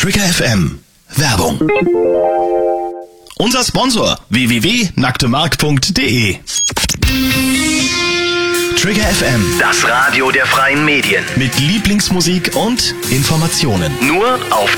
Trigger FM. Werbung. Unser Sponsor www.nacktemark.de. Trigger FM, Das Radio der freien Medien. mit Lieblingsmusik und Informationen. Nur auf